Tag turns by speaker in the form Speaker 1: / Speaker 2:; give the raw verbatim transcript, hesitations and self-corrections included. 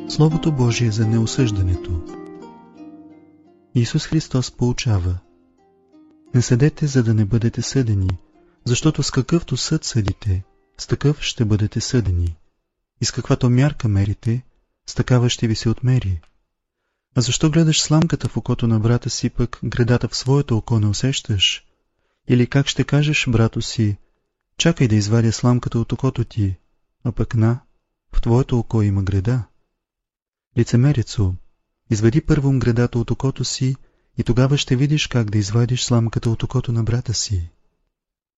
Speaker 1: Словото Божие за неосъждането. Исус Христос поучава: не съдете, за да не бъдете съдени, защото с какъвто съд съдите, с такъв ще бъдете съдени, и с каквато мярка мерите, с такава ще ви се отмери. А защо гледаш сламката в окото на брата си, пък гредата в своето око не усещаш? Или как ще кажеш брато си: чакай да извадя сламката от окото ти, а пък на, в твоето око има греда? Лицемерецо, извади първом гредата от окото си и тогава ще видиш как да извадиш сламката от окото на брата си.